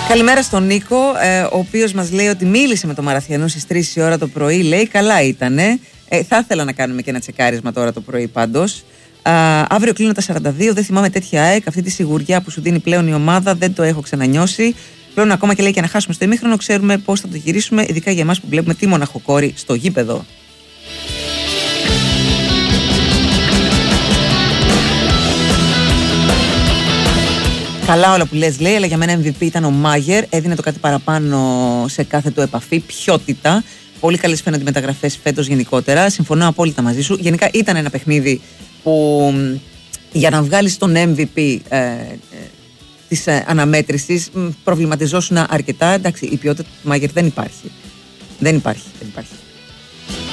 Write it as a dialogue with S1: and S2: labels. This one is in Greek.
S1: Καλημέρα στον Νίκο, ο οποίος μας λέει ότι μίλησε με τον Μαραθιανό στις 3 η ώρα το πρωί. Λέει καλά ήτανε. Θα ήθελα να κάνουμε και ένα τσεκάρισμα τώρα το πρωί πάντως. Αύριο κλείνω τα 42, δεν θυμάμαι τέτοια ΑΕΚ. Αυτή τη σιγουριά που σου δίνει πλέον η ομάδα δεν το έχω ξανανιώσει. Πλέον ακόμα και λέει και να χάσουμε στο ημίχρονο, ξέρουμε πώς θα το γυρίσουμε, ειδικά για εμάς που βλέπουμε τη μοναχοκόρη στο γήπεδο. Καλά όλα που λες, λέει, αλλά για μένα MVP ήταν ο Μάγερ. Έδινε το κάτι παραπάνω σε κάθε του επαφή, ποιότητα. Πολύ καλές φαίνονται οι μεταγραφές φέτος γενικότερα. Συμφωνώ απόλυτα μαζί σου. Γενικά ήταν ένα παιχνίδι που για να βγάλεις τον MVP της αναμέτρησης προβληματιζόσουν αρκετά. Εντάξει, η ποιότητα του Μάγερ δεν υπάρχει. Δεν υπάρχει.